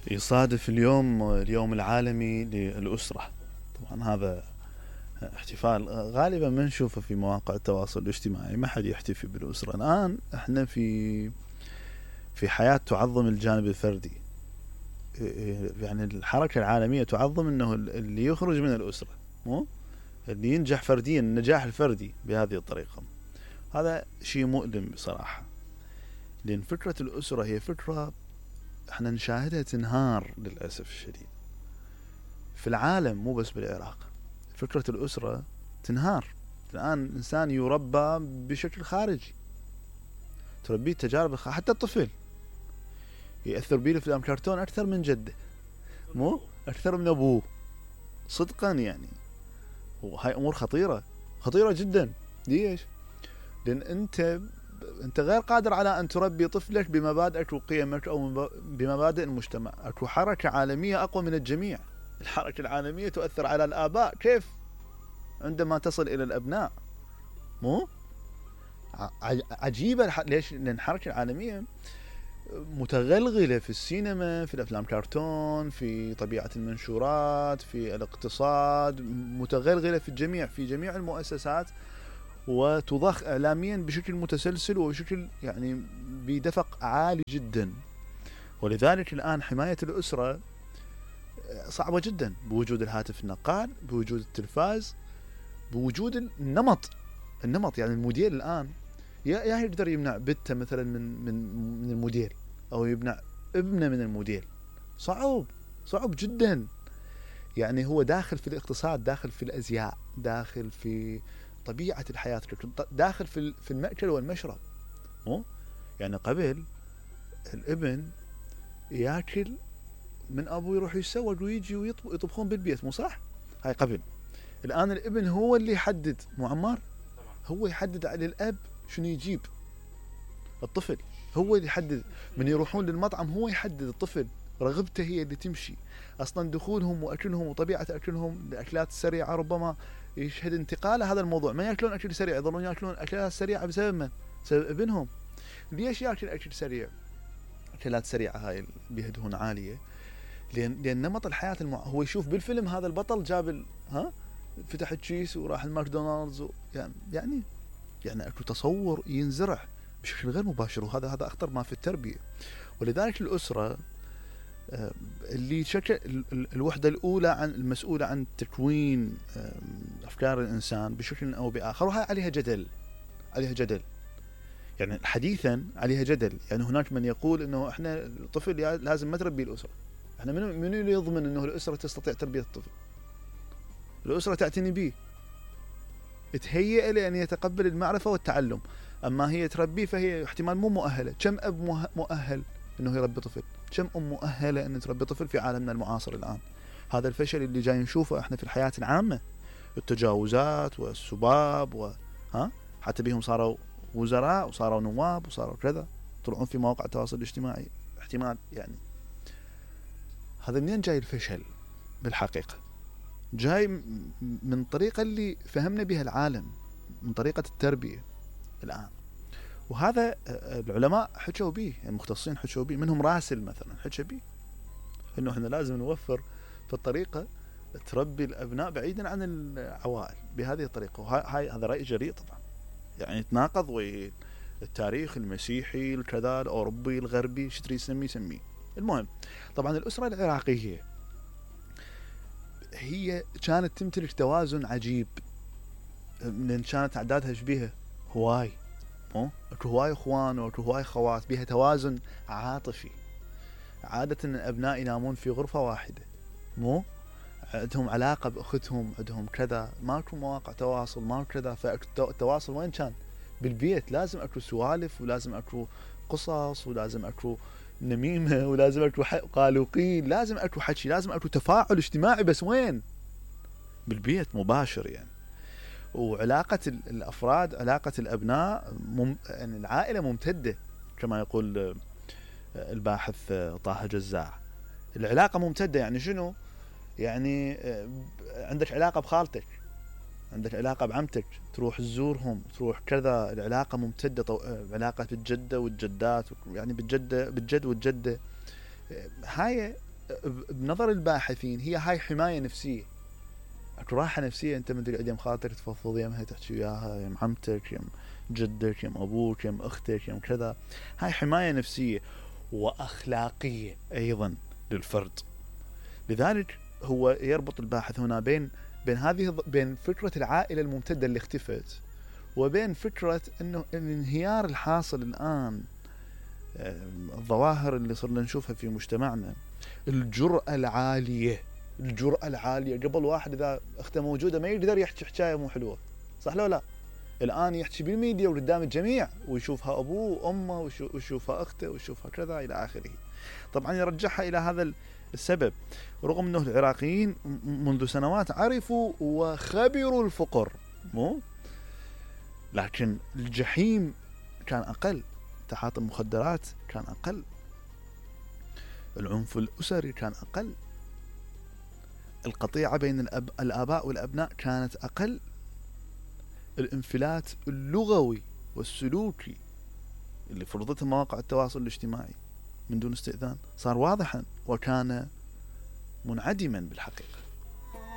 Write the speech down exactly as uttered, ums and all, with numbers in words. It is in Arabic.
يصادف اليوم اليوم العالمي للأسرة. طبعا هذا احتفال غالبا ما نشوفه في مواقع التواصل الاجتماعي، ما حد يحتفي بالأسرة. الآن احنا في في حياة تعظم الجانب الفردي، يعني الحركة العالمية تعظم انه اللي يخرج من الأسرة، مو اللي ينجح فرديا، النجاح الفردي بهذه الطريقة. هذا شيء مؤلم بصراحة، لأن فكرة الأسرة هي فكرة احنا نشاهدها تنهار للأسف الشديد في العالم، مو بس بالعراق. فكرة الأسرة تنهار. الآن الإنسان يربى بشكل خارجي، تربيه تجارب، حتى الطفل يأثر بيه الأفلام كرتون أكثر من جده، مو أكثر من أبوه صدقا يعني. وهاي أمور خطيرة خطيرة جدا. ليش؟ لأن أنت أنت غير قادر على أن تربي طفلك بمبادئك وقيمك أو بمبادئ المجتمع. أكو حركة عالمية أقوى من الجميع. الحركة العالمية تؤثر على الآباء كيف عندما تصل إلى الأبناء، مو عجيبة. ليش؟ لأن الحركة العالمية متغلغلة في السينما، في الأفلام كرتون، في طبيعة المنشورات، في الاقتصاد، متغلغلة في الجميع، في جميع المؤسسات، وتضخ إعلاميا بشكل متسلسل وبشكل يعني بدفق عالي جدا. ولذلك الآن حماية الأسرة صعبة جدا، بوجود الهاتف النقال، بوجود التلفاز، بوجود النمط النمط يعني المدير الآن يا يا يقدر يمنع بنته مثلا من من من المدير، أو يمنع ابنه من المدير. صعب صعب جدا. يعني هو داخل في الاقتصاد، داخل في الأزياء، داخل في طبيعة الحياة، داخل في في المأكل والمشرب. مو يعني قبل الابن ياكل من أبوه، يروح يتسوق ويجي ويطبخون بالبيت، مو صح؟ هاي قبل. الآن الابن هو اللي يحدد، مو عمار؟ هو يحدد على الأب شنو يجيب. الطفل هو اللي يحدد. من يروحون للمطعم هو يحدد، الطفل رغبته هي اللي تمشي. أصلا دخولهم وأكلهم وطبيعة أكلهم الأكلات السريعة ربما يشهد انتقال هذا الموضوع. ما يأكلون أكل سريع، يظلون يأكلون أكلات سريعة بسبب من؟ بسبب ابنهم. ليش يأكل أكل سريع؟ أكلات سريعة هاي بيهدهون عالية، لأن لأن نمط الحياة المع... هو يشوف بالفيلم هذا البطل جاب ال... ها فتح التشيس وراح الماكدونالدز و... يعني يعني يعني أكو تصور ينزرع بشكل غير مباشر، وهذا هذا أخطر ما في التربية. ولذلك الأسرة اللي شكل الوحدة الأولى عن المسؤولة عن تكوين أفكار الإنسان بشكل أو بآخر، وهي عليها جدل عليها جدل يعني حديثا عليها جدل. يعني هناك من يقول إنه إحنا الطفل لازم ما تربي الأسرة. إحنا من من اللي يضمن إنه الأسرة تستطيع تربية الطفل؟ الأسرة تعتني به، تهيئ لأن يتقبل المعرفة والتعلم. أما هي تربيه فهي احتمال مو مؤهلة. كم أب مؤهل إنه يربي طفل؟ كم أم مؤهلة إن تربي طفل في عالمنا المعاصر الآن؟ هذا الفشل اللي جاي نشوفه إحنا في الحياة العامة، التجاوزات والسباب و ها حتى بهم صاروا وزراء وصاروا نواب وصاروا كذا، طلعون في مواقع التواصل الاجتماعي احتمال. يعني هذا منين جاي الفشل بالحقيقة؟ جاي من طريقة اللي فهمنا بها العالم، من طريقة التربية الآن. وهذا العلماء حكوا به، المختصين حكوا به، منهم راسل مثلا حكى به إنه إحنا لازم نوفر في الطريقة تربي الأبناء بعيدا عن العوائل بهذه الطريقة. وهاي هذا رأي جريء طبعا، يعني يتناقض والتاريخ المسيحي الكذا الأوروبي الغربي شو تريد يسميه سميه. المهم طبعا الأسرة العراقية هي كانت تمتلك توازن عجيب، لأن كانت أعدادها شبيهة هواي، مو اكو هواي اخوان واكو هواي خوات، بها توازن عاطفي. عادة الابناء ينامون في غرفة واحدة، مو عندهم علاقة باختهم، عندهم كذا، ماكو مواقع تواصل، ماكو كذا. فالتواصل وين كان؟ بالبيت. لازم اكو سوالف، ولازم اكو قصص، ولازم اكو نميمة، ولازم اكو قال وقيل، لازم اكو حكي، لازم اكو تفاعل اجتماعي. بس وين؟ بالبيت مباشر يعني. وعلاقة الأفراد، علاقة الأبناء مم... يعني العائلة ممتدة كما يقول الباحث طه جزاع. العلاقة ممتدة يعني شنو؟ يعني عندك علاقة بخالتك، عندك علاقة بعمتك، تروح تزورهم، تروح كذا. العلاقة ممتدة، طو... علاقة بالجدة والجدات، يعني بالجدة بالجد والجدة. هاي بنظر الباحثين هي هاي حماية نفسية، اكو راحة نفسية، انت مدري عدم خاطر تفضفض يمها، تحكي وياها، يم عمتك، يم جدك، يم ابوك، يم اختك، يم كذا. هاي حماية نفسية واخلاقية ايضا للفرد. لذلك هو يربط الباحث هنا بين بين هذه بين فكرة العائلة الممتدة اللي اختفت، وبين فكرة انه الانهيار الحاصل الان، الظواهر اللي صرنا نشوفها في مجتمعنا، الجرأة العالية، الجرأة العالية. قبل واحد إذا أخته موجودة ما يقدر يحكي حكاية مو حلوة، صح لو لا؟ الآن يحكي بالميديا وقدام الجميع، ويشوفها أبوه وأمه ويشوفها أخته ويشوفها كذا إلى آخره. طبعا يرجعها إلى هذا السبب، رغم أنه العراقيين منذ سنوات عرفوا وخبروا الفقر، مو لكن الجحيم كان أقل، تعاطي المخدرات كان أقل، العنف الأسري كان أقل، القطيعة بين الأب... الآباء والأبناء كانت أقل، الانفلات اللغوي والسلوكي اللي فرضته مواقع التواصل الاجتماعي من دون استئذان صار واضحا وكان منعدما بالحقيقة.